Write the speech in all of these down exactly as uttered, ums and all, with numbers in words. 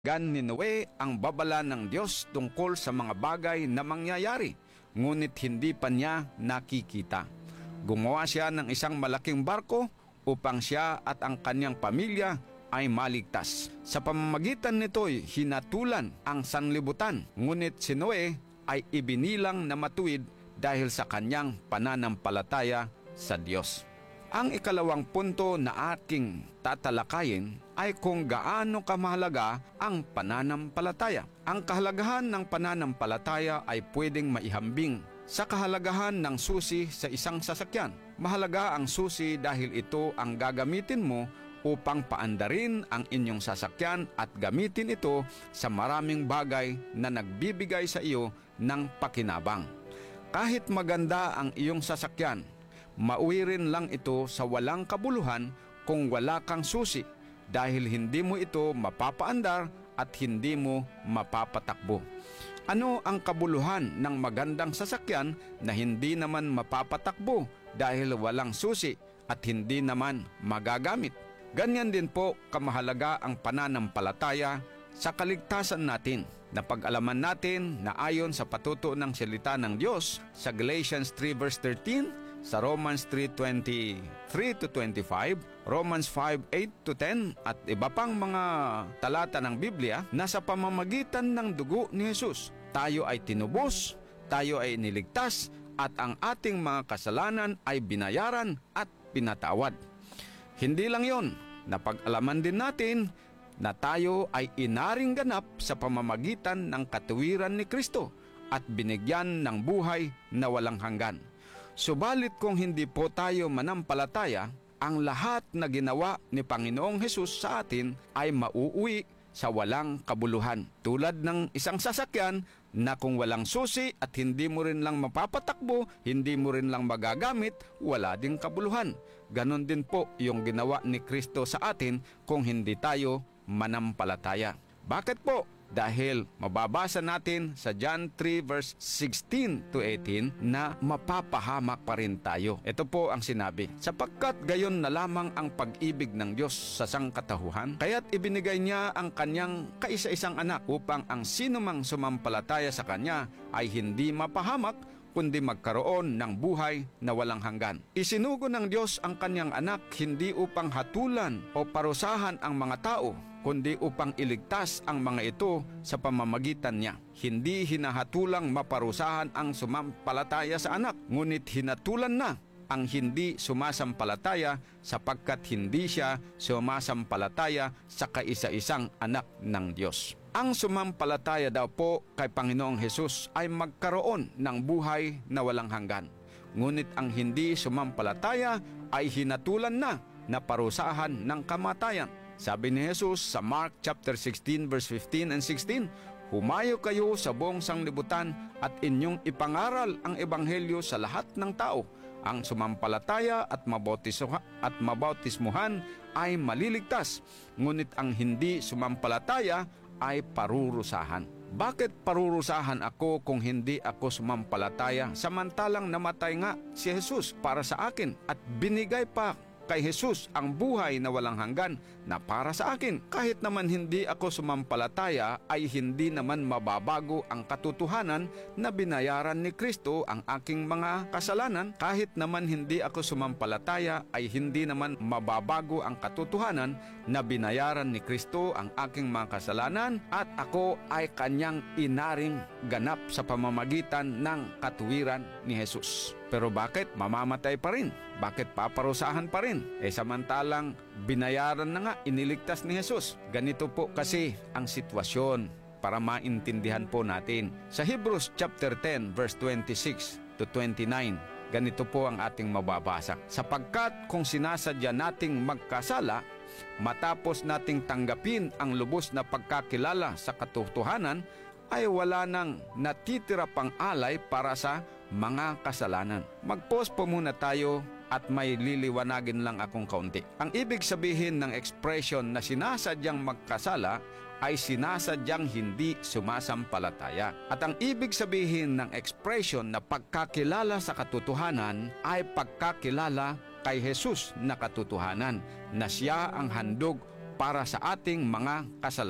Gan ni Noe ang babala ng Diyos tungkol sa mga bagay na mangyayari, ngunit hindi pa niya nakikita. Gumawa siya ng isang malaking barko upang siya at ang kanyang pamilya ay maligtas. Sa pamamagitan nito'y hinatulan ang sanlibutan, ngunit si Noe ay ibinilang na matuwid dahil sa kanyang pananampalataya sa Diyos. Ang ikalawang punto na aking tatalakayin ay kung gaano kamahalaga ang pananampalataya. Ang kahalagahan ng pananampalataya ay pwedeng maihambing sa kahalagahan ng susi sa isang sasakyan. Mahalaga ang susi dahil ito ang gagamitin mo upang paandarin ang inyong sasakyan at gamitin ito sa maraming bagay na nagbibigay sa iyo ng pakinabang. Kahit maganda ang iyong sasakyan, mauwi rin lang ito sa walang kabuluhan kung wala kang susi dahil hindi mo ito mapapaandar at hindi mo mapapatakbo. Ano ang kabuluhan ng magandang sasakyan na hindi naman mapapatakbo dahil walang susi at hindi naman magagamit? Ganyan din po kamahalaga ang pananampalataya sa kaligtasan natin. Napag-alaman natin na ayon sa patuto ng salita ng Diyos sa Galatians three verse thirteen, sa Romans three twenty-three to twenty-five, Romans five eight to ten at iba pang mga talata ng Biblia na sa pamamagitan ng dugo ni Jesus, tayo ay tinubos, tayo ay niligtas at ang ating mga kasalanan ay binayaran at pinatawad. Hindi lang yon, napag-alaman din natin na tayo ay inaring ganap sa pamamagitan ng katuwiran ni Kristo at binigyan ng buhay na walang hanggan. Subalit kung hindi po tayo manampalataya, ang lahat na ginawa ni Panginoong Hesus sa atin ay mauuwi sa walang kabuluhan. Tulad ng isang sasakyan na kung walang susi at hindi mo rin lang mapapatakbo, hindi mo rin lang magagamit, wala ding kabuluhan. Ganon din po yung ginawa ni Kristo sa atin kung hindi tayo manampalataya. Bakit po? Dahil mababasa natin sa John three verse sixteen to eighteen na mapapahamak pa rin tayo. Ito po ang sinabi, sapagkat gayon na lamang ang pag-ibig ng Diyos sa sangkatauhan, kaya't ibinigay niya ang kanyang kaisa-isang anak upang ang sinumang sumampalataya sa kanya ay hindi mapahamak, kundi magkaroon ng buhay na walang hanggan. Isinugo ng Diyos ang kanyang anak hindi upang hatulan o parusahan ang mga tao, kundi upang iligtas ang mga ito sa pamamagitan niya. Hindi hinahatulang maparusahan ang sumampalataya sa anak, ngunit hinatulan na ang hindi sumasampalataya sapagkat hindi siya sumasampalataya sa kaisa-isang anak ng Diyos. Ang sumampalataya daw po kay Panginoong Hesus ay magkaroon ng buhay na walang hanggan. Ngunit ang hindi sumampalataya ay hinatulan na na parusahan ng kamatayan. Sabi ni Jesus sa Mark chapter sixteen verse fifteen and sixteen, humayo kayo sa buong sanglibutan at inyong ipangaral ang ebanghelyo sa lahat ng tao. Ang sumampalataya at mabautismuhan, at mabautismuhan ay maliligtas, ngunit ang hindi sumampalataya ay parurusahan. Bakit parurusahan ako kung hindi ako sumampalataya samantalang namatay nga si Jesus para sa akin at binigay pa kay Jesus ang buhay na walang hanggan na para sa akin? Kahit naman hindi ako sumampalataya ay hindi naman mababago ang katotohanan na binayaran ni Kristo ang aking mga kasalanan. Kahit naman hindi ako sumampalataya ay hindi naman mababago ang katotohanan na binayaran ni Kristo ang aking mga kasalanan at ako ay kanyang inaring ganap sa pamamagitan ng katuwiran ni Jesus. Pero bakit mamamatay pa rin? Bakit paparusahan pa rin? Eh samantalang binayaran na nga, iniligtas ni Jesus. Ganito po kasi ang sitwasyon para maintindihan po natin. Sa Hebrews chapter ten verse twenty-six to twenty-nine, ganito po ang ating mababasa. Sapagkat kung sinasadya nating magkasala, matapos nating tanggapin ang lubos na pagkakilala sa katotohanan, ay wala nang natitira pang alay para sa mga kasalanan. Mag-pause po muna tayo at may liliwanagin lang akong kaunti. Ang ibig sabihin ng expression na sinasadyang magkasala ay sinasadyang hindi sumasampalataya. At ang ibig sabihin ng expression na pagkakilala sa katotohanan ay pagkakilala kay Jesus na katotohanan, na siya ang handog para sa ating mga kasalanan.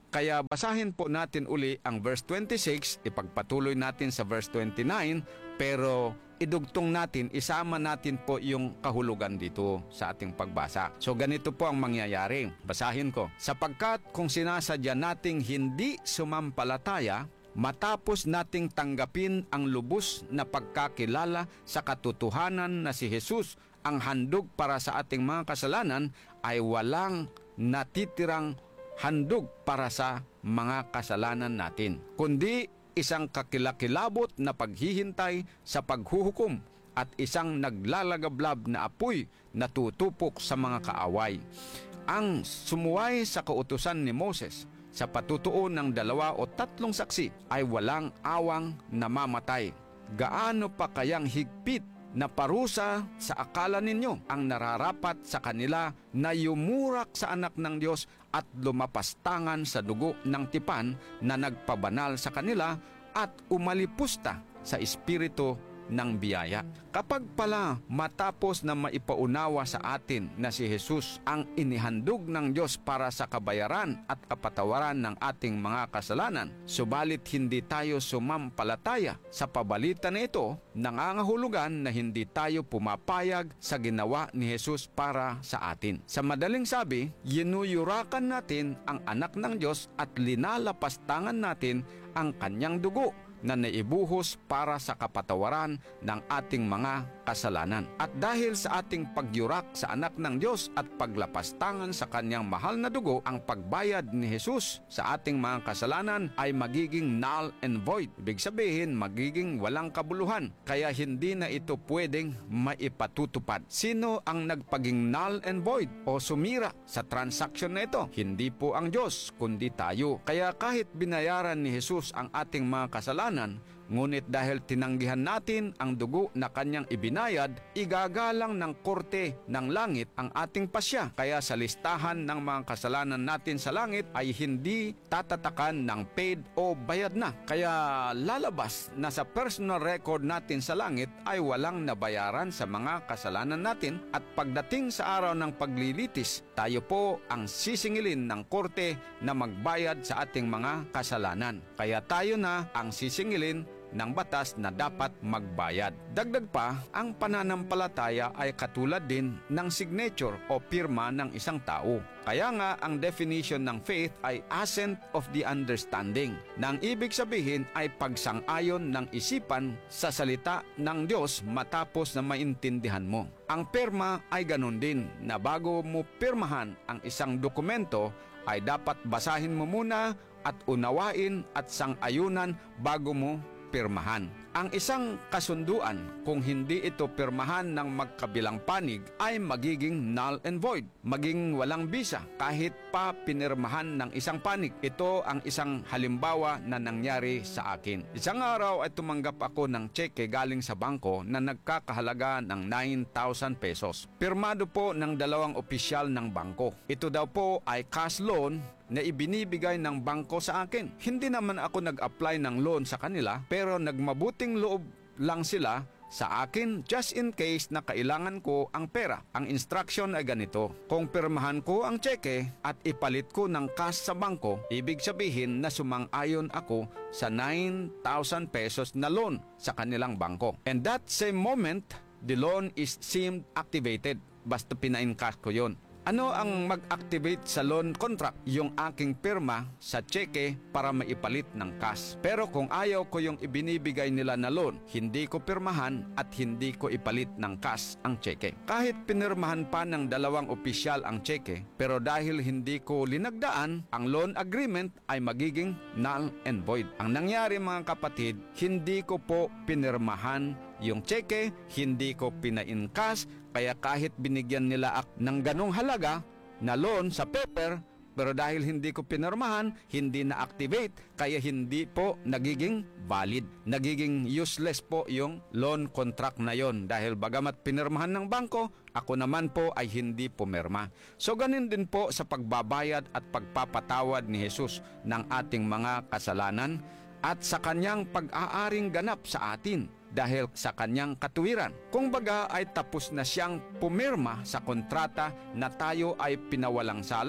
Kaya basahin po natin uli ang verse twenty-six, ipagpatuloy natin sa verse twenty-nine, pero idugtong natin, isama natin po yung kahulugan dito sa ating pagbasa. So ganito po ang mangyayari. Basahin ko. Sapagkat kung sinasadya nating hindi sumampalataya, matapos nating tanggapin ang lubos na pagkakilala sa katotohanan na si Jesus ang handog para sa ating mga kasalanan, ay walang natitirang handog para sa mga kasalanan natin, kundi isang kakilakilabot na paghihintay sa paghuhukom at isang naglalagablab na apoy na tutupok sa mga kaaway. Ang sumuway sa kautusan ni Moses sa patutuo ng dalawa o tatlong saksi ay walang awang namamatay. Gaano pa kayang higpit na parusa sa akala ninyo ang nararapat sa kanila na yumurak sa anak ng Diyos at lumapastangan sa dugo ng tipan na nagpabanal sa kanila at umalipusta sa espiritu ng biyaya. Kapag pala matapos na maipaunawa sa atin na si Jesus ang inihandog ng Diyos para sa kabayaran at kapatawaran ng ating mga kasalanan, subalit hindi tayo sumampalataya sa pabalitan na ito, nangangahulugan na hindi tayo pumapayag sa ginawa ni Jesus para sa atin. Sa madaling sabi, yinuyurakan natin ang anak ng Diyos at linalapastangan natin ang kanyang dugo na naibuhos para sa kapatawaran ng ating mga kasalanan. At dahil sa ating pagyurak sa anak ng Diyos at paglapastangan sa kanyang mahal na dugo, ang pagbayad ni Jesus sa ating mga kasalanan ay magiging null and void. Ibig sabihin, magiging walang kabuluhan. Kaya hindi na ito pwedeng maipatutupad. Sino ang nagpaging null and void o sumira sa transaksyon na ito? Hindi po ang Diyos, kundi tayo. Kaya kahit binayaran ni Jesus ang ating mga kasalanan, ngunit dahil tinanggihan natin ang dugo na kanyang ibinayad, igagalang ng korte ng langit ang ating pasya. Kaya sa listahan ng mga kasalanan natin sa langit ay hindi tatatakan ng paid o bayad na. Kaya lalabas na sa personal record natin sa langit ay walang nabayaran sa mga kasalanan natin, at pagdating sa araw ng paglilitis, tayo po ang sisingilin ng korte na magbayad sa ating mga kasalanan. Kaya tayo na ang sisingilin ng batas na dapat magbayad. Dagdag pa, ang pananampalataya ay katulad din ng signature o pirma ng isang tao. Kaya nga ang definition ng faith ay assent of the understanding, na ang ibig sabihin ay pagsang-ayon ng isipan sa salita ng Diyos matapos na maintindihan mo. Ang pirma ay ganun din, na bago mo pirmahan ang isang dokumento ay dapat basahin mo muna at unawain at sang-ayunan bago mo pirmahan. Ang isang kasunduan, kung hindi ito pirmahan ng magkabilang panig, ay magiging null and void, maging walang bisa kahit pa pinirmahan ng isang panig. Ito ang isang halimbawa na nangyari sa akin. Isang araw ay tumanggap ako ng tseke galing sa bangko na nagkakahalaga ng nine thousand pesos. Pirmado po ng dalawang opisyal ng bangko. Ito daw po ay cash loan na ibinibigay ng bangko sa akin. Hindi naman ako nag-apply ng loan sa kanila, pero nagmabuting loob lang sila sa akin just in case na kailangan ko ang pera. Ang instruction ay ganito: kung pirmahan ko ang tseke at ipalit ko ng cash sa bangko, ibig sabihin na sumang-ayon ako sa nine thousand pesos na loan sa kanilang bangko. And that same moment, the loan is seemed activated. Basta pina-encash ko yon. Ano ang mag-activate sa loan contract? Yung aking pirma sa tseke para maipalit ng cash. Pero kung ayaw ko yung ibinibigay nila na loan, hindi ko pirmahan at hindi ko ipalit ng cash ang tseke. Kahit pinirmahan pa ng dalawang opisyal ang tseke, pero dahil hindi ko linagdaan, ang loan agreement ay magiging null and void. Ang nangyari mga kapatid, hindi ko po pinirmahan yung tseke, hindi ko pina-encash, kaya kahit binigyan nila ak ng ganong halaga na loan sa paper, pero dahil hindi ko pinirmahan, hindi na-activate, kaya hindi po nagiging valid. Nagiging useless po yung loan contract na yon, dahil bagamat pinirmahan ng bangko, ako naman po ay hindi pumirma. So ganin din po sa pagbabayad at pagpapatawad ni Jesus ng ating mga kasalanan at sa kanyang pag-aaring ganap sa atin dahil sa kanyang katuwiran. Kung baga ay tapos na siyang pumirma sa kontrata na tayo ay pinawalang sala,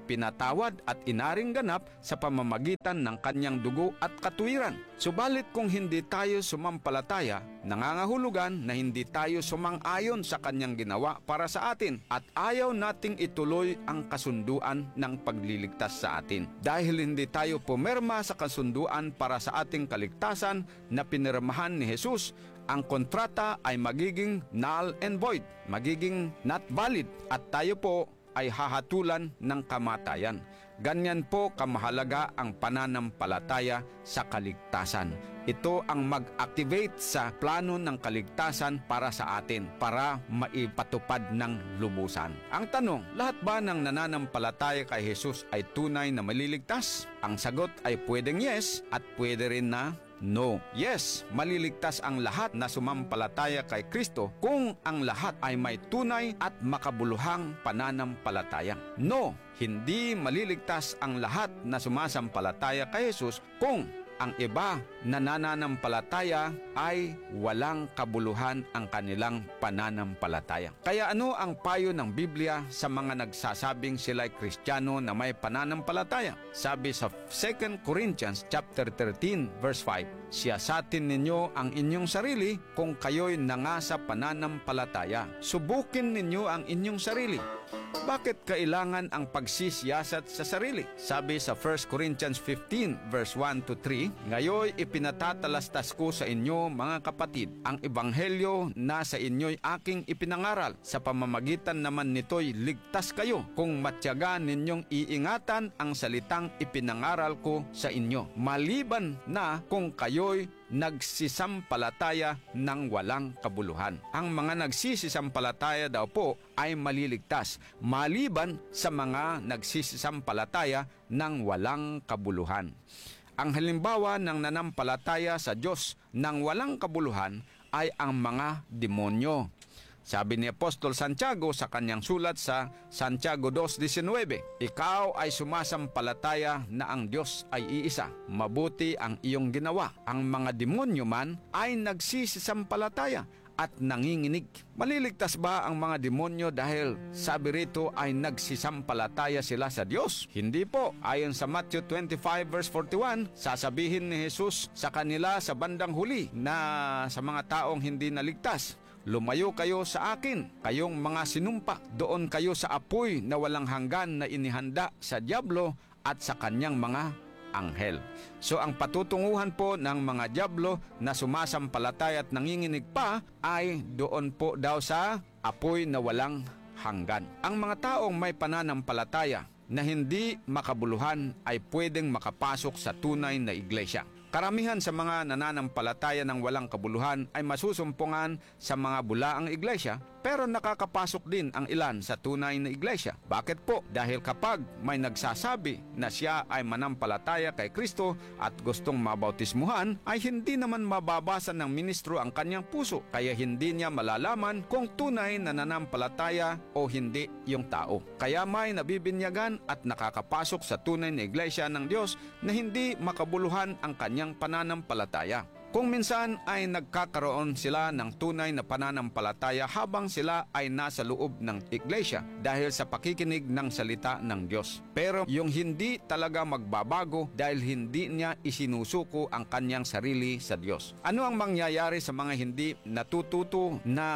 pinatawad at inaring ganap sa pamamagitan ng kanyang dugo at katuwiran. Subalit kung hindi tayo sumampalataya, nangangahulugan na hindi tayo sumang-ayon sa kanyang ginawa para sa atin at ayaw nating ituloy ang kasunduan ng pagliligtas sa atin. Dahil hindi tayo pumirma sa kasunduan para sa ating kaligtasan na pinirmahan ni Jesus, ang kontrata ay magiging null and void, magiging not valid at tayo po ay hahatulan ng kamatayan. Ganyan po kamahalaga ang pananampalataya sa kaligtasan. Ito ang mag-activate sa plano ng kaligtasan para sa atin, para maipatupad ng lubusan. Ang tanong, lahat ba ng nananampalataya kay Jesus ay tunay na maliligtas? Ang sagot ay pwedeng yes at pwede rin na no. Yes, maliligtas ang lahat na sumampalataya kay Kristo kung ang lahat ay may tunay at makabuluhang pananampalataya. No, hindi maliligtas ang lahat na sumasampalataya kay Jesus kung ang iba na nananampalataya ay walang kabuluhan ang kanilang pananampalataya. Kaya ano ang payo ng Biblia sa mga nagsasabing sila'y Kristiyano na may pananampalataya? Sabi sa Second Corinthians chapter thirteen verse five, siyasatin ninyo ang inyong sarili kung kayo'y nangasa pananampalataya. Subukin ninyo ang inyong sarili. Bakit kailangan ang pagsisiyasat sa sarili? Sabi sa First Corinthians fifteen verse one to three, ngayoy ipinatatalastas ko sa inyo mga kapatid ang ebanghelyo na sa inyo'y aking ipinangaral. Sa pamamagitan naman nito'y ligtas kayo kung matyaga ninyong iingatan ang salitang ipinangaral ko sa inyo. Maliban na kung kayo'y nagsisisampalataya ng walang kabuluhan. Ang mga nagsisisampalataya daw po ay maliligtas, maliban sa mga nagsisisampalataya ng walang kabuluhan. Ang halimbawa ng nanampalataya sa Diyos ng walang kabuluhan ay ang mga demonyo. Sabi ni Apostol Santiago sa kanyang sulat sa Santiago two nineteen, ikaw ay sumasampalataya na ang Diyos ay iisa. Mabuti ang iyong ginawa. Ang mga demonyo man ay nagsisisampalataya at nanginginig. Maliligtas ba ang mga demonyo dahil sabi rito ay nagsisampalataya sila sa Diyos? Hindi po. Ayon sa Matthew twenty-five verse forty-one, sasabihin ni Jesus sa kanila sa bandang huli na sa mga taong hindi naligtas, lumayo kayo sa akin, kayong mga sinumpa. Doon kayo sa apoy na walang hanggan na inihanda sa dyablo at sa kanyang mga anghel. So ang patutunguhan po ng mga dyablo na sumasampalataya at nanginginig pa ay doon po daw sa apoy na walang hanggan. Ang mga taong may pananampalataya na hindi makabuluhan ay pwedeng makapasok sa tunay na iglesia. Karamihan sa mga nananampalataya ng walang kabuluhan ay masusumpungan sa mga bulaang iglesia, pero nakakapasok din ang ilan sa tunay na iglesia. Bakit po? Dahil kapag may nagsasabi na siya ay manampalataya kay Kristo at gustong mabautismuhan, ay hindi naman mababasa ng ministro ang kanyang puso, kaya hindi niya malalaman kung tunay na nanampalataya o hindi yung tao. Kaya may nabibinyagan at nakakapasok sa tunay na iglesia ng Diyos na hindi makabuluhan ang kanyang pananampalataya. Kung minsan ay nagkakaroon sila ng tunay na pananampalataya habang sila ay nasa loob ng iglesia dahil sa pakikinig ng salita ng Diyos. Pero yung hindi talaga magbabago dahil hindi niya isinusuko ang kanyang sarili sa Diyos. Ano ang mangyayari sa mga hindi natututo na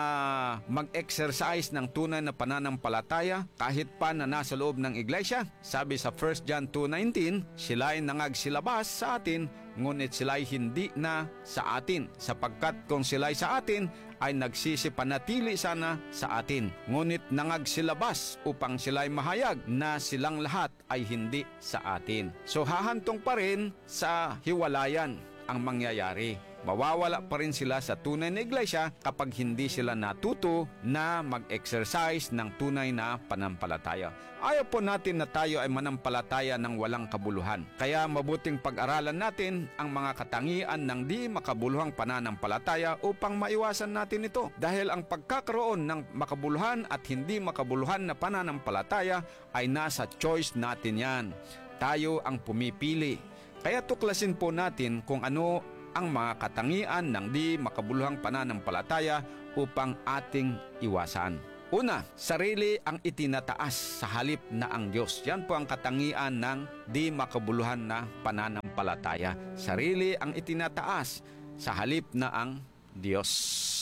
mag-exercise ng tunay na pananampalataya kahit pa na nasa loob ng iglesia? Sabi sa First John two nineteen, sila ay nangagsilabas sa atin, ngunit sila'y hindi na sa atin, sapagkat kung sila'y sa atin, ay nagsisipanatili sana sa atin. Ngunit nangagsilabas upang sila'y mahayag na silang lahat ay hindi sa atin. So hahantong pa rin sa hiwalayan ang mangyayari. Mawawala pa rin sila sa tunay na iglesia kapag hindi sila natuto na mag-exercise ng tunay na panampalataya. Ayaw po natin na tayo ay manampalataya ng walang kabuluhan. Kaya mabuting pag-aralan natin ang mga katangian ng di makabuluhang pananampalataya upang maiwasan natin ito. Dahil ang pagkakaroon ng makabuluhan at hindi makabuluhan na pananampalataya ay nasa choice natin yan. Tayo ang pumipili. Kaya tuklasin po natin kung ano ang mga katangian ng di makabuluhang pananampalataya upang ating iwasan. Una, sarili ang itinataas sa halip na ang Diyos. Yan po ang katangian ng di makabuluhan na pananampalataya. Sarili ang itinataas sa halip na ang Diyos.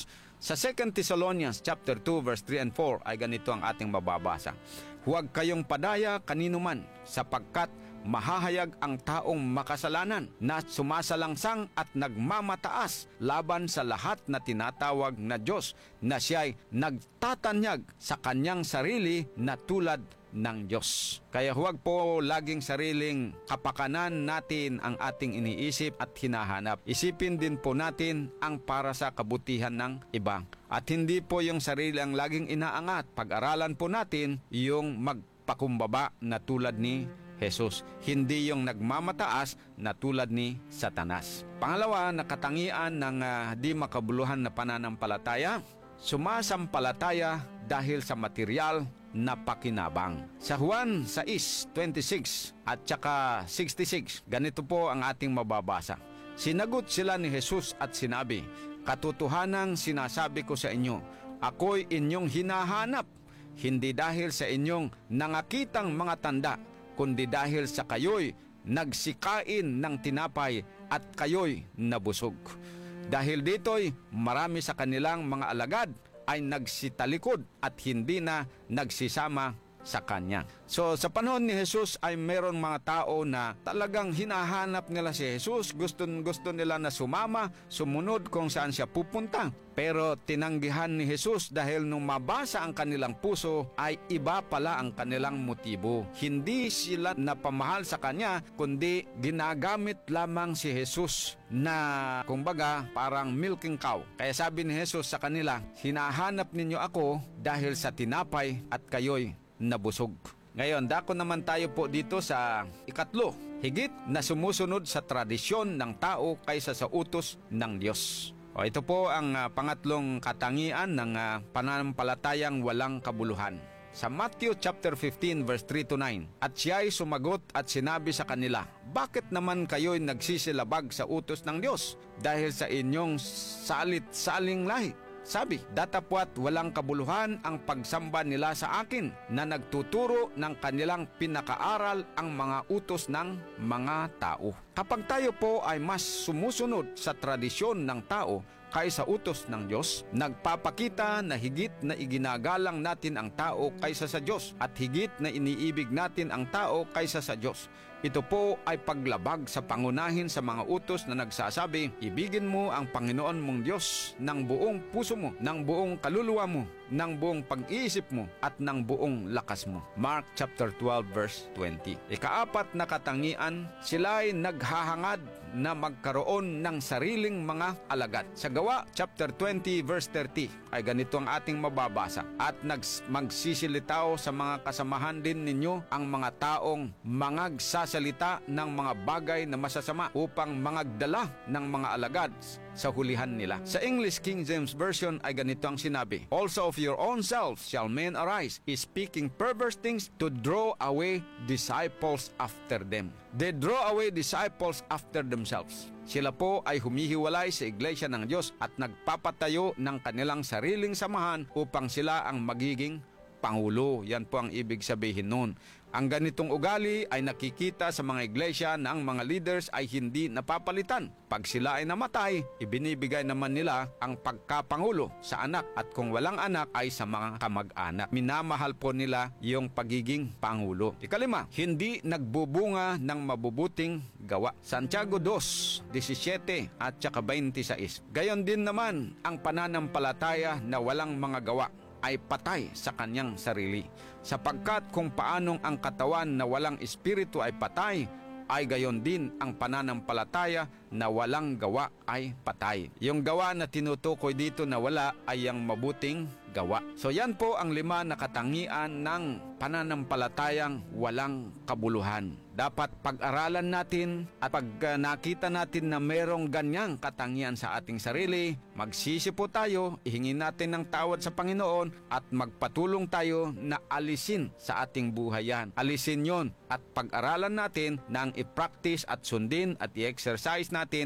Sa Second Thessalonians chapter two verse three and four ay ganito ang ating mababasa. Huwag kayong padaya kanino man, sapagkat mahahayag ang taong makasalanan na sumasalangsang at nagmamataas laban sa lahat na tinatawag na Diyos, na siya'y nagtatanyag sa kanyang sarili na tulad ng Diyos. Kaya huwag po laging sariling kapakanan natin ang ating iniisip at hinahanap. Isipin din po natin ang para sa kabutihan ng iba. At hindi po yung sarili ang laging inaangat. Pag-aralan po natin yung magpakumbaba na tulad ni Jesus, hindi yung nagmamataas na tulad ni Satanas. Pangalawa, na katangian ng uh, di makabuluhan na pananampalataya, sumasampalataya dahil sa material na pakinabang. Sa Juan six twenty-six at saka sixty-six, ganito po ang ating mababasa. Sinagot sila ni Jesus at sinabi, katotohanang sinasabi ko sa inyo, ako'y inyong hinahanap, hindi dahil sa inyong nangakitang mga tanda, kundi dahil sa kayo'y nagsikain ng tinapay at kayo'y nabusog. Dahil dito'y marami sa kanilang mga alagad ay nagsitalikod at hindi na nagsisama sa Kanya. So sa panahon ni Jesus ay mayroong mga tao na talagang hinahanap nila si Jesus. Gusto, gusto nila na sumama, sumunod kung saan siya pupunta. Pero tinanggihan ni Jesus dahil nung mabasa ang kanilang puso ay iba pala ang kanilang motibo. Hindi sila napamahal sa Kanya, kundi ginagamit lamang si Jesus na kumbaga parang milking cow. Kaya sabi ni Jesus sa kanila, hinahanap ninyo ako dahil sa tinapay at kayo'y nabusog. Ngayon, dako naman tayo po dito sa ikatlo. Higit na sumusunod sa tradisyon ng tao kaysa sa utos ng Diyos. O, ito po ang uh, pangatlong katangian ng uh, pananampalatayang walang kabuluhan. Sa Matthew chapter fifteen verse three to nine, at siya'y sumagot at sinabi sa kanila, bakit naman kayo'y nagsisilabag sa utos ng Diyos dahil sa inyong salit-saling lahi? Sabi, datapwat walang kabuluhan ang pagsamba nila sa akin na nagtuturo ng kanilang pinakaaral ang mga utos ng mga tao. Kapag tayo po ay mas sumusunod sa tradisyon ng tao kaysa utos ng Diyos, nagpapakita na higit na iginagalang natin ang tao kaysa sa Diyos at higit na iniibig natin ang tao kaysa sa Diyos. Ito po ay paglabag sa pangunahin sa mga utos na nagsasabi, ibigin mo ang Panginoon mong Diyos ng buong puso mo, ng buong kaluluwa mo, ng buong pag-iisip mo, at ng buong lakas mo. Mark chapter twelve verse twenty. Ikaapat na katangian, sila'y naghahangad na magkaroon ng sariling mga alagad. Sa Gawa chapter twenty verse thirty ay ganito ang ating mababasa. At magsisilitaw sa mga kasamahan din ninyo ang mga taong mangagsasalita ng mga bagay na masasama upang mangagdala ng mga alagad sa hulihan nila. Sa English King James Version ay ganito ang sinabi, also of your own selves shall men arise, speaking perverse things to draw away disciples after them. They draw away disciples after themselves. Sila po ay humihiwalay sa iglesia ng Diyos at nagpapatayo ng kanilang sariling samahan upang sila ang magiging pangulo. Yan po ang ibig sabihin nun. Ang ganitong ugali ay nakikita sa mga iglesia na ang mga leaders ay hindi napapalitan. Pag sila ay namatay, ibinibigay naman nila ang pagkapangulo sa anak at kung walang anak ay sa mga kamag-anak. Minamahal po nila yung pagiging pangulo. Ikalima, hindi nagbubunga ng mabubuting gawa. Santiago two seventeen at saka twenty-six. Gayon din naman ang pananampalataya na walang mga gawa ay patay sa kanyang sarili. Sapagkat kung paanong ang katawan na walang espiritu ay patay, ay gayon din ang pananampalataya na walang gawa ay patay. Yung gawa na tinutukoy dito na wala ay ang mabuting gawa. So yan po ang lima na katangian ng pananampalatayang walang kabuluhan. Dapat pag-aralan natin at pag uh, nakita natin na merong ganyang katangian sa ating sarili, magsisi po tayo, ihingin natin ng tawad sa Panginoon at magpatulong tayo na alisin sa ating buhay yan. Alisin yon at pag-aralan natin na ang i-practice at sundin at i-exercise natin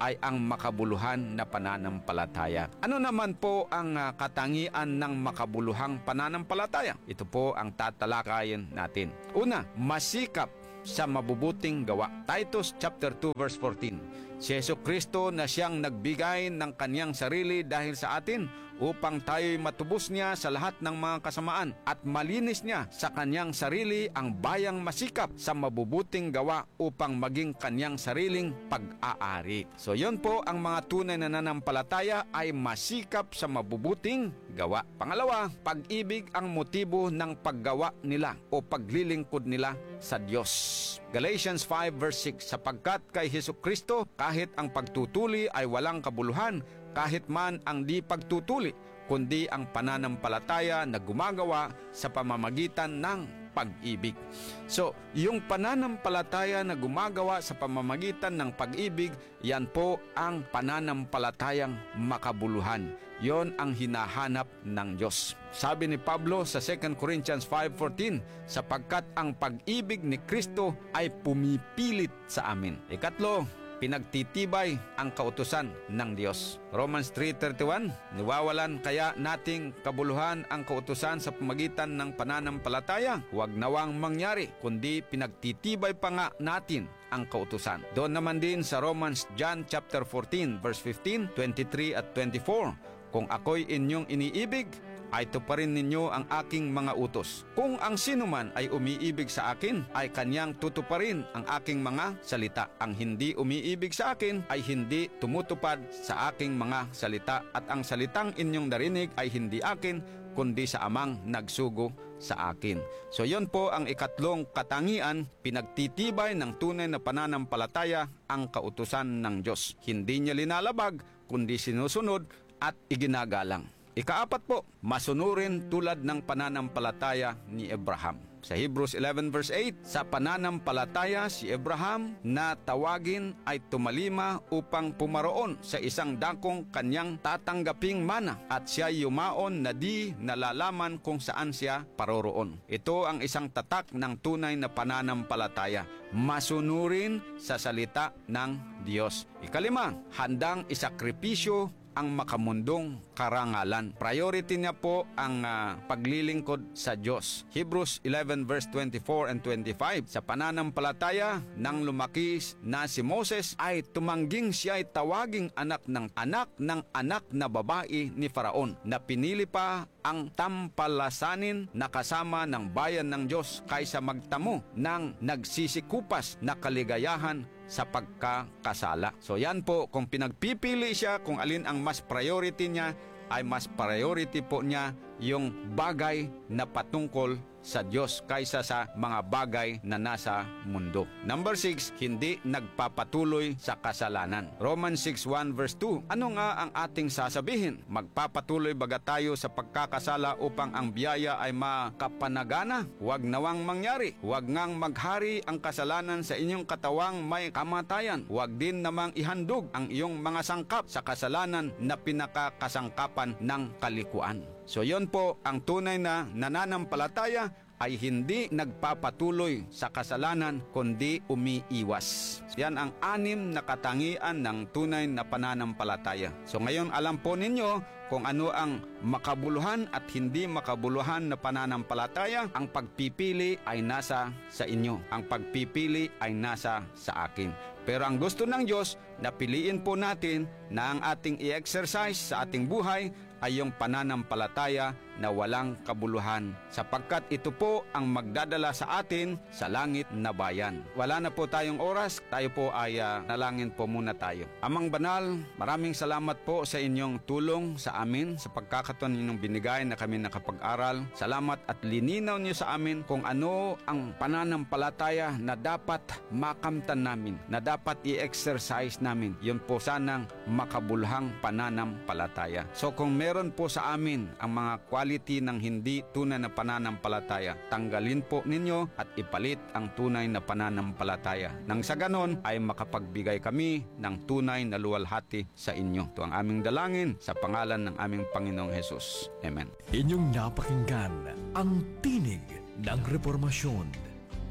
ay ang makabuluhan na pananampalataya. Ano naman po ang uh, katangian ng makabuluhang pananampalataya? Ito po ang tatalakayin natin. Una, masikap sa mabubuting gawa. Titus chapter two verse fourteen. Si Jesucristo na siyang nagbigay ng kanyang sarili dahil sa atin upang tayo'y matubos niya sa lahat ng mga kasamaan at malinis niya sa kanyang sarili ang bayang masikap sa mabubuting gawa upang maging kanyang sariling pag-aari. So yun po ang mga tunay na nanampalataya ay masikap sa mabubuting gawa. Pangalawa, pag-ibig ang motibo ng paggawa nila o paglilingkod nila sa Diyos. Galatians five verse six, sapagkat kay Jesucristo kahit ang pagtutuli ay walang kabuluhan, kahit man ang di pagtutuli, kundi ang pananampalataya na gumagawa sa pamamagitan ng pag-ibig. So, yung pananampalataya na gumagawa sa pamamagitan ng pag-ibig, yan po ang pananampalatayang makabuluhan. Yon ang hinahanap ng Diyos. Sabi ni Pablo sa Second Corinthians five fourteen, sapagkat ang pag-ibig ni Kristo ay pumipilit sa amin. Ikatlo, pinagtitibay ang kautusan ng Diyos. Romans three thirty-one, niwawalan kaya nating kabuluhan ang kautusan sa pamagitan ng pananampalataya? Huwag nawang mangyari, kundi pinagtitibay pa nga natin ang kautusan. Doon naman din sa Romans John chapter fourteen verse fifteen, twenty-three at twenty-four, kung ako'y inyong iniibig, ay tuparin ninyo ang aking mga utos. Kung ang sinuman ay umiibig sa akin, ay kanyang tutuparin ang aking mga salita. Ang hindi umiibig sa akin ay hindi tumutupad sa aking mga salita. At ang salitang inyong narinig ay hindi akin, kundi sa amang nagsugo sa akin. So yon po ang ikatlong katangian, pinagtitibay ng tunay na pananampalataya ang kautusan ng Diyos. Hindi niya linalabag, kundi sinusunod at iginagalang. Ikaapat po, masunurin tulad ng pananampalataya ni Abraham. Sa Hebrews eleven verse eight, sa pananampalataya si Abraham na tawagin ay tumalima upang pumaroon sa isang dakong kanyang tatanggaping mana at siya yumaon na di nalalaman kung saan siya paroroon. Ito ang isang tatak ng tunay na pananampalataya, masunurin sa salita ng Diyos. Ikalima, handang isakripisyo ang makamundong karangalan. Priority niya po ang uh, paglilingkod sa Diyos. Hebrews eleven verse twenty-four and twenty-five, sa pananampalataya nang lumaki na si Moses ay tumangging siya ay tawaging anak ng anak ng anak na babae ni Faraon, na pinili pa ang tampalasanin na kasama ng bayan ng Diyos kaysa magtamo ng nagsisikupas na kaligayahan sa pagkakasala. So yan po, kung pinagpipili siya kung alin ang mas priority niya, ay mas priority po niya yung bagay na patungkol sa Diyos kaysa sa mga bagay na nasa mundo. Number six, hindi nagpapatuloy sa kasalanan. Romans six one verse two, ano nga ang ating sasabihin? Magpapatuloy baga tayo sa pagkakasala upang ang biyaya ay makapanagana? Huwag nawang mangyari. Huwag ngang maghari ang kasalanan sa inyong katawang may kamatayan. Huwag din namang ihandog ang iyong mga sangkap sa kasalanan na pinakakasangkapan ng kalikuan. So yon po, ang tunay na nananampalataya ay hindi nagpapatuloy sa kasalanan kundi umiiwas. Yan ang anim na katangian ng tunay na pananampalataya. So ngayon alam po ninyo kung ano ang makabuluhan at hindi makabuluhan na pananampalataya. Ang pagpipili ay nasa sa inyo. Ang pagpipili ay nasa sa akin. Pero ang gusto ng Diyos na piliin po natin na ang ating i-exercise sa ating buhay ay yung pananampalataya na walang kabuluhan, sapagkat ito po ang magdadala sa atin sa langit na bayan. Wala na po tayong oras, tayo po ay uh, nalangin po muna tayo. Amang Banal, maraming salamat po sa inyong tulong sa amin, sa pagkakataon ninyong binigay na kami nakapag-aral. Salamat at lininaw niyo sa amin kung ano ang pananampalataya na dapat makamtan namin, na dapat i-exercise namin. Yun po sanang makabuluhang pananampalataya. So kung meron po sa amin ang mga quality ng hindi tunay na pananampalataya, tanggalin po ninyo at ipalit ang tunay na pananampalataya. Nang sa ganon ay makapagbigay kami ng tunay na luwalhati sa inyo. Ito ang aming dalangin sa pangalan ng aming Panginoong Hesus. Amen. Inyong napakinggan ang Tinig ng Reformasyon.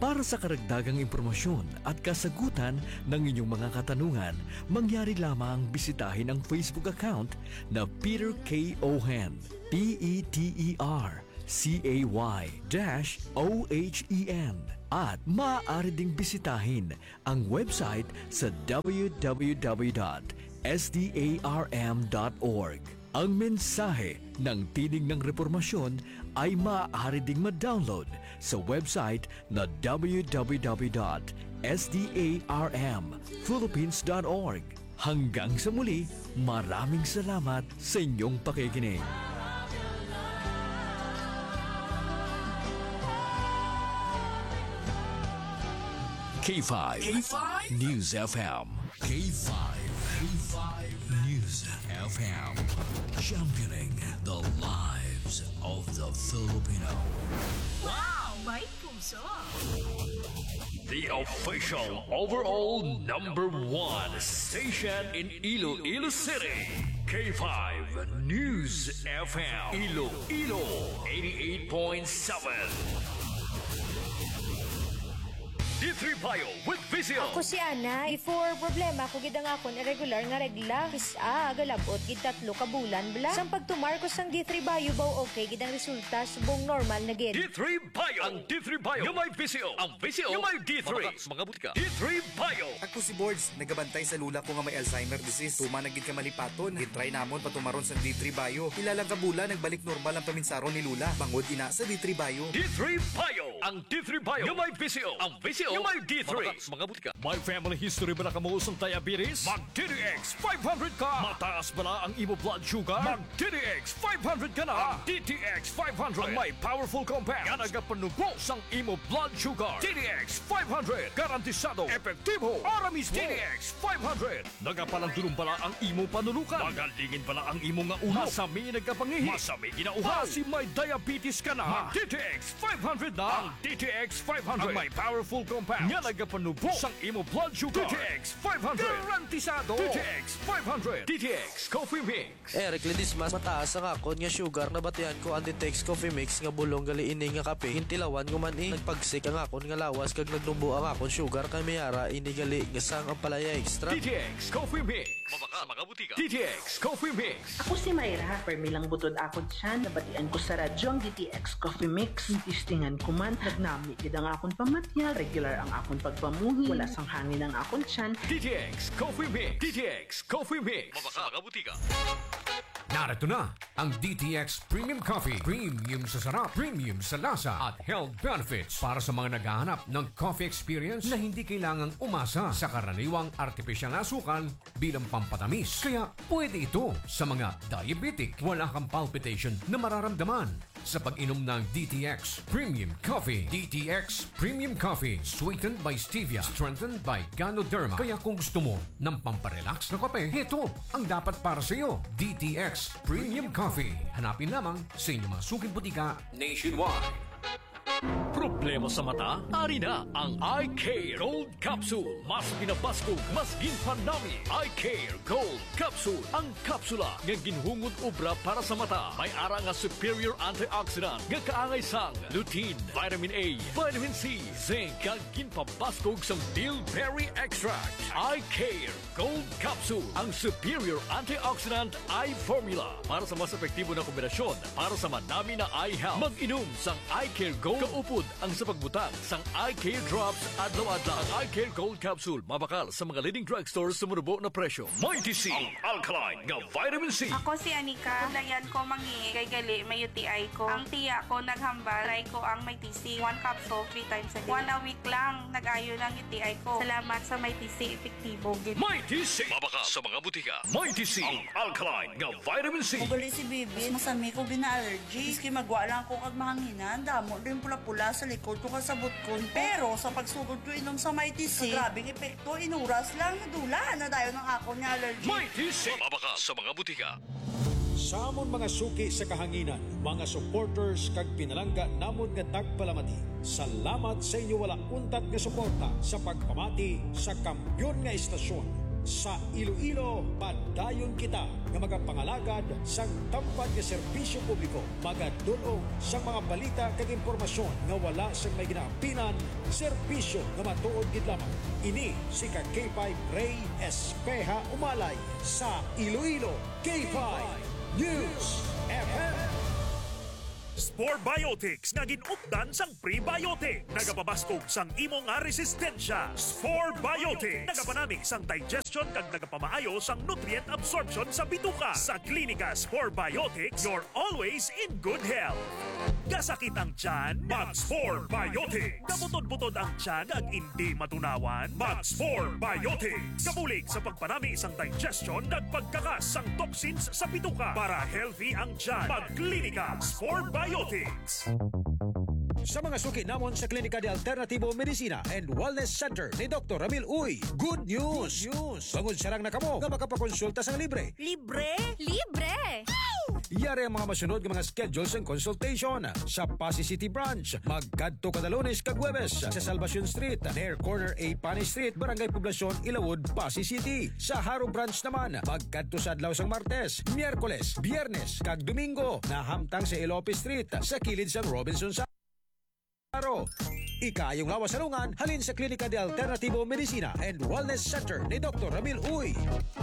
Para sa karagdagang impormasyon at kasagutan ng inyong mga katanungan, mangyari lamang bisitahin ang Facebook account na Peter K. Ohen, P E T E R C A Y O H E N. At maaari ding bisitahin ang website sa w w w dot s d a r m dot org. Ang mensahe ng Tinig ng Reformasyon ay maaari ding ma-download sa website na w w w dot s d a r m philippines dot org. Hanggang sa muli, maraming salamat sa inyong pakikinig. K five, K five News F M. K five, K five News F M. Championing the lives of the Filipino. Wow! May puso! The official overall number one station in Iloilo City. K five News F M. Iloilo eighty-eight point seven. D three Bio with Vizio. Ako si Ana. Before problema ko gidang akon irregular nga regla. Kisa galabot gid tatlo ka bulan bla. Sang pagtumarkos sang D three Bio baw okay gidang resulta subong normal na gid. D three Bio. Ang D three Bio yung may Vizio. Ang Vizio yung may D three. Mga, mga butika. D three Bio. Ako si Boards, nagabantay sa lula ko nga may Alzheimer disease. Tuma na gid ka malipaton. Gitry namon patumaron sa D three Bio. Ilalang ka bula nagbalik normal ang paminsaron ni lula. Bangod ina sa D three Bio. D three Bio. Ang D three Bio yung may Vizio. Ang Vizio yung may D three. Mga, mga butika. May family history ba na kamuusong diabetes? Mag-D D X five hundred ka. Mataas ba na ang imo blood sugar? Mag-D D X five hundred ka na. Ang D T X five hundred ang may powerful compound nga nagapanubos ang imo blood sugar. D D X five hundred. Garantisado. Epektibo. Aramis D D X five hundred. Nagapalandulong bala ang imo panulukan. Magalingin bala ang imo nga ulo. Masami nagapangihi. Masami ginauhaw. Kasi may diabetes ka na. Mag-D T X five hundred na. Ang D T X five hundred ang may powerful compound nga nagapanubos ang imo blood sugar. D T X five hundred. Garantisado. D T X five hundred. D T X Coffee Mix. Eric Ledismas, mataas ang akon nga sugar na batian ko ang D T X Coffee Mix nga bulong gali ini nga kape. Hintilawan ko man eh. Nagpagsik ang akon nga lawas kag nagdumbo ang akon sugar kay mayara ini gali nga sang ang palaya extra. D T X Coffee Mix. Mabaka mga butika. D T X Coffee Mix. Ako si Mayra. Permilang butod akon siya. Nabatian ko sa radyo ang D T X Coffee Mix. Tistingan ko man. Nagnami gid ang akon pamatya. Regular ang akon pagpamuhi. Wala sang hangin ang akon tiyan. D T X Coffee Mix. D T X Coffee Mix. Mabaka mga butika. Narito na ang D T X Premium Coffee. Premium sa sarap, premium sa lasa at health benefits para sa mga naghahanap ng coffee experience na hindi kailangang umasa sa karaniwang artificial na asukal bilang pampatamis. Kaya pwede ito sa mga diabetic. Wala kang palpitation na mararamdaman sa pag-inom ng D T X Premium Coffee. D T X Premium Coffee, sweetened by stevia, strengthened by Ganoderma. Kaya kung gusto mo ng pamparelax na kape, ito ang dapat para sa iyo. D T X Premium Coffee. Hanapin lamang sa inyong mga suking butika nationwide. Problema sa mata? Ari na ang Eye Care Gold Capsule. Mas binabaskog, mas ginpanami. Eye Care Gold Capsule. Ang kapsula nga ginhungod obra para sa mata. May ara nga superior antioxidant nga kaangay sang lutein, vitamin A, vitamin C, zinc, kag ginpabaskog sang bilberry extract. Eye Care Gold Capsule. Ang superior antioxidant eye formula para sa mas epektibo na kombinasyon para sa madami na eye health. Mag-inom sang Eye Care Gold. Kaupod ang sa pagbutang sang Eye Care Drops adlaw-adlaw. Ang Eye Care Gold Capsule mabakal sa mga leading drugstores sa murubo na presyo. Mighty C, ang alkaline nga vitamin C. Ako si Anika. Kulayan ko mangi kay gali may U T I ko. Ang tiya ko naghambal. Try ko ang may T C. One capsule, three times a day. One a week lang nag-ayo ng U T I ko. Salamat sa may T C. Epektibo. Mighty C, mabakal sa mga butika. Mighty C, ang alkaline nga vitamin C. Ugali si Bibi, masami ko gina-allergy. Iski magwa lang ko kag mahanginan. Damo din pula-pula sa likod ko kasabot ko. Pero sa pagsugod ko inom sa Mighty C, grabing epekto, inuras lang, dula na dayo ng ako ni allergy. Mighty C, mabakal sa mga butika. Sa amon mga suki sa kahanginan, mga supporters kag pinalangga namon nga tagpalamati. Salamat sa inyo walang untat nga suporta sa pagpamati sa kampyon nga istasyon. sa Iloilo, padayon kita nga magapangalagad sang tampad nga serbisyo publiko, magadulong sang mga balita kag impormasyon nga wala sang may ginaapinan, serbisyo nga matuod gid lamang. Ini si ka K five Ray Espeja Umalay sa Iloilo K five News F M. Spore Biotics nga ginupdan sang prebiotic. Nagapabaskog sang imo nga resistensya. Spore Biotics nagapanami sang digestion kag nagapamaayo sang nutrient absorption sa bituka. Sa klinika Spore Biotics, you're always in good health. Gasakit ang tiyan, mag Spore Biotics. Kabutod-butod ang tiyan ag hindi matunawan, mag Spore Biotics. Kabulig sa pagpanami sang digestion ag pagkakas sang toxins sa bituka para healthy ang tiyan. Mag klinika Spore Biotics. Sa mga suki namon sa Klinika de Alternativo Medicina and Wellness Center ni Doctor Ramil Uy, good news! Good news! Bangod sarang nakamo nga makapakonsulta sang libre. Libre? Libre! Yari ang mga masunod ng mga schedules and consultation sa Pasay City Branch. Magkadto kada Lunes kag Huwebes sa Salvacion Street, near corner A Pani Street, Barangay Poblacion, Ilawod, Pasay City. Sa Haro Branch naman, magkadto sa adlaw sang Martes, Miyerkules, Biyernes kag Domingo na hamtang sa Ilope Street sa kilid sang Robinson sa Aro. Ikayong lawas salungan halin sa Klinika de Alternativo Medicina and Wellness Center ni Doctor Ramil Uy.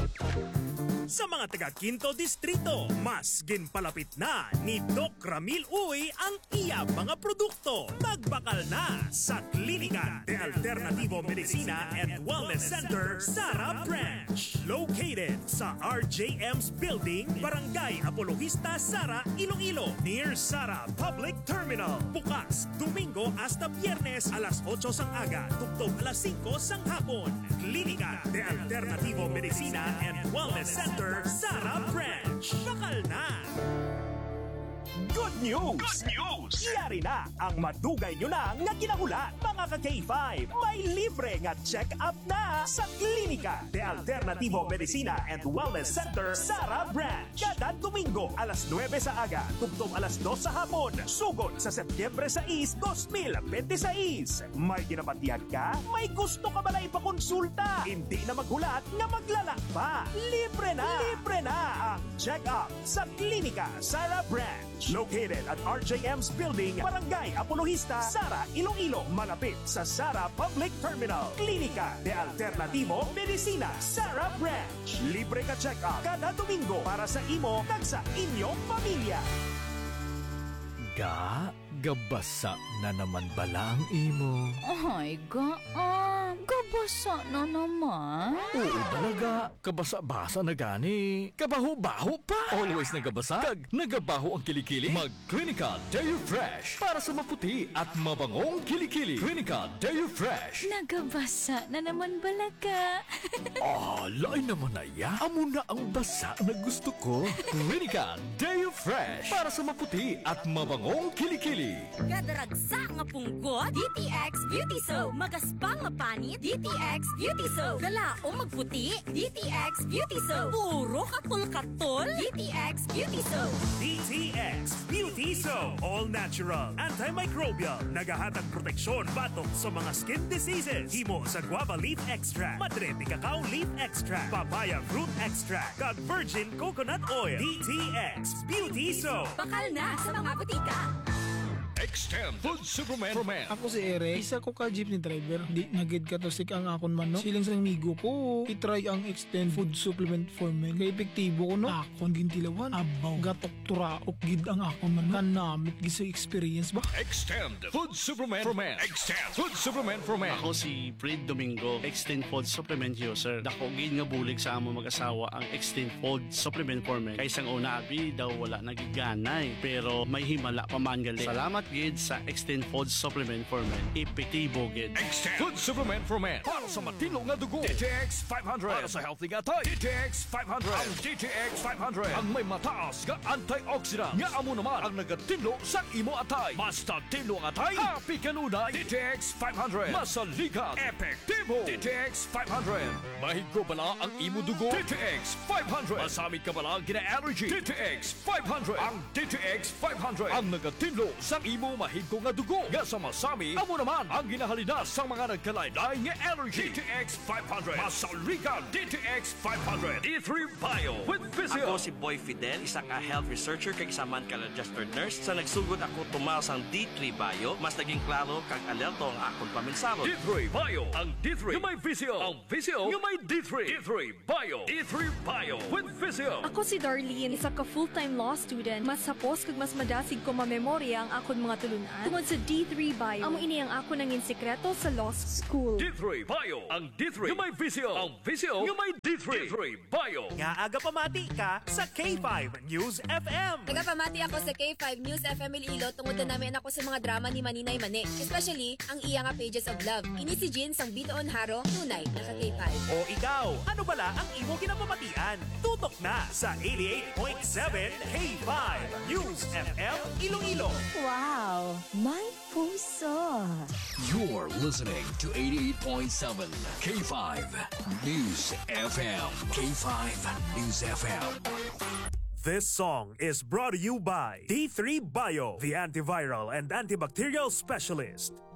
Sa mga taga Quinto Distrito, mas ginpalapit na ni Doc Ramil Uy ang iya mga produkto. Magbakal na sa Klinika de Alternativo Medicina and Wellness Center, Sara Branch. Located sa R J M's Building, Barangay Apologista, Sara, Iloilo, near Sara Public Terminal. Bukas, Domingo hasta Biyernes alas otso sang aga, tugtog alas singko sang hapon. Klinika de Alternativo Medicina and Wellness Center, Sara Branch. Bakal na! Good news! Good news! Yari na ang madugay nyo na nga kinahulan. Mga ka-K five, may libre nga check-up na sa Klinika de Alternativo Medicina and Wellness Center, Sara Branch. Kada Domingo, alas nuwebe sa aga, tugtog alas dos sa hapon. Sugod sa Setyembre sais, dos mil bentiséis. May ginapatiyag ka? May gusto ka ba na ipakonsulta? Hindi na maghulat nga maglala pa. Libre na! Libre na ang check-up sa Klinika Sara Branch. Located at R J M's Building, Barangay Apologista, Sara, Iloilo, malapit sa Sara Public Terminal. Klinika de Alternativo Medicina, Sara Branch. Libre ka check-up kada Domingo para sa imo kag sa inyong pamilya. Ga, gabasa na naman bala ang imo. Ay, ga, ah, gabasa na naman. Oo talaga, kabasa-basa na gani. Kabaho-baho pa. Always nagabasa, kag nagabaho ang kilikili. Mag-Clinical Deo Fresh para sa maputi at mabangong kilikili. Clinical Deo Fresh. Nagabasa na naman balaga. Ah, lain naman na ya. Amo na ang basa na gusto ko. Clinical Deo Fresh para sa maputi at mabangong kilikili. Gadaragsa nga punggot, D T X Beauty Soap. Magaspang nga panit, D T X Beauty Soap. Galaong magputi, D T X Beauty Soap. Puro katol-katol, D T X Beauty Soap. D T X Beauty Soap. All natural, antimicrobial, nagahatag proteksyon batok sa mga skin diseases. Himo sa guava leaf extract, madrete cacao leaf extract, papaya fruit extract, kag virgin coconut oil. D T X Beauty Soap. Bakal na sa mga butika. Extend Food Superman for Men. Ako si Eric, isa ko ka jeepney driver. Di nagid ka to sik ang akon man, no? Silang sa migo ko, itry ang Extend Food Supplement for Men. Kaya epektibo ko, no? Akon gintilawan, abaw, gatok turaok gid ang akon man, no? Kanamit gisa experience ba? Extend Food Superman for Men. Extend Food Superman for Men. Ako si Fred Domingo, Extend Food Supplement user. Dako gid nga bulig sa amo mag-asawa ang Extend Food Supplement for Men. Kaysang una abi daw wala nagiganay, pero may himala pa man gali. Salamat gid sa Extend Food Supplement for Men. Epektibo gid. Extend Food Supplement for Men. Para sa matino nga dugo. D T X five hundred. Para sa healthy nga tay. D T X five hundred. Ang D T X five hundred. Ang may mataas nga antioxidant. Nga amo naman ang nagatinlo sa imo atay. Basta tinlo ang atay. Happy kanunay. D T X five hundred. Masalikat. Epektibo. D T X five hundred. Mahigko bala ang imo dugo. D T X five hundred. Masamit ka bala gina-allergy. D T X five hundred. Ang D T X five hundred. Ang nagatinlo sa imo imo mahigko nga dugo. Nga sa masami, amo naman ang ginahalina sa mga nagkalain-lain nga allergy. D T X five hundred. Masaligan D T X five hundred. D three Bio with Physio. Ako si Boy Fidel, isa ka health researcher kag isa man ka registered nurse. Sa nagsugod ako tumal sang D three Bio, mas naging klaro kag alerto ang akong paminsaro. D three Bio, ang D three nga may Physio. Ang Physio nga may D three. D three Bio. D three Bio with Physio. Ako si Darlene, isa ka full-time law student. Mas sapos kag mas madasig ko mamemorya ang akon mga tulunan. Tungod sa D three Bio, amo ini ang ako nangin sekreto sa law school. D three Bio, ang D three nga may Physio. Ang Physio nga may D three. D three Bio. Nga aga pamati ka sa K five News F M. Nagapamati ako sa K five News F M Iloilo tungod na namin ako sa mga drama ni Maninay Mane. Especially, ang iya nga Pages of Love. Ini si Jin sang Bitoon Haro, tunay na ka K five. O ikaw, ano bala ang imo kinapamatian? Tutok na sa eighty-eight point seven K five News F M Iloilo. Wow, my puso. You're listening to eighty-eight point seven K five News F M. K five News F M. This song is brought to you by D three Bio, the antiviral and antibacterial specialist.